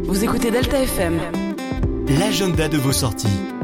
Vous écoutez Delta FM. L'agenda de vos sorties.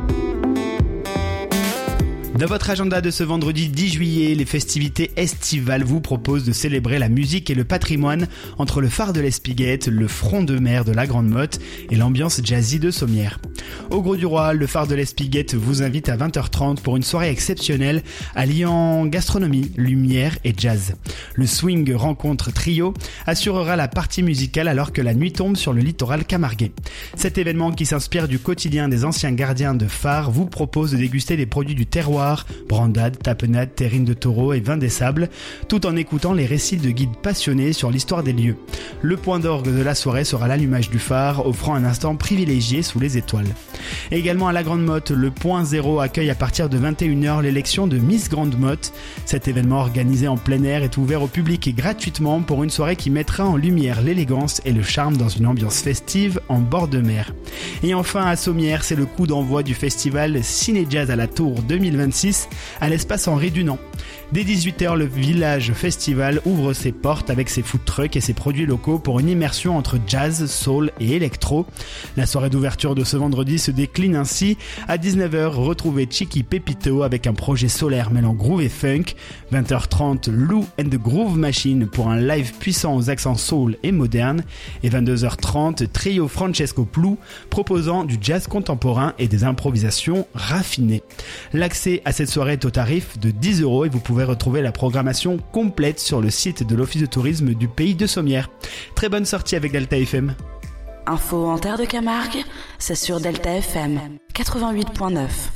Dans votre agenda de ce vendredi 10 juillet, les festivités estivales vous proposent de célébrer la musique et le patrimoine entre le phare de l'Espiguette, le front de mer de la Grande Motte et l'ambiance jazzy de Sommières. Au Gros du Roi, le phare de l'Espiguette vous invite à 20h30 pour une soirée exceptionnelle alliant gastronomie, lumière et jazz. Le swing rencontre trio assurera la partie musicale alors que la nuit tombe sur le littoral camarguais. Cet événement qui s'inspire du quotidien des anciens gardiens de phare vous propose de déguster des produits du terroir, brandade, tapenade, terrine de taureau et vin des sables, tout en écoutant les récits de guides passionnés sur l'histoire des lieux. Le point d'orgue de la soirée sera l'allumage du phare, offrant un instant privilégié sous les étoiles. Et également à la Grande Motte, le Point Zéro accueille à partir de 21h l'élection de Miss Grande Motte. Cet événement organisé en plein air est ouvert au public et gratuitement pour une soirée qui mettra en lumière l'élégance et le charme dans une ambiance festive en bord de mer. Et enfin à Sommières, c'est le coup d'envoi du festival Ciné Jazz à la Tour 2026 à l'espace Henri Dunant. Dès 18h, le village festival ouvre ses portes avec ses food trucks et ses produits locaux pour une immersion entre jazz, soul et électro. La soirée d'ouverture de ce vendredi se décline ainsi. À 19h, retrouvez Chicky Pepito avec un projet solaire mêlant groove et funk. 20h30, Lou and the Groove Machine pour un live puissant aux accents soul et moderne. Et 22h30, trio Francesco Plou proposant du jazz contemporain et des improvisations raffinées. L'accès à cette soirée est au tarif de 10€ et vous pouvez retrouver la programmation complète sur le site de l'Office de tourisme du pays de Sommières. Très bonne sortie avec Delta FM. Info en terre de Camargue, c'est sur Delta FM 88.9.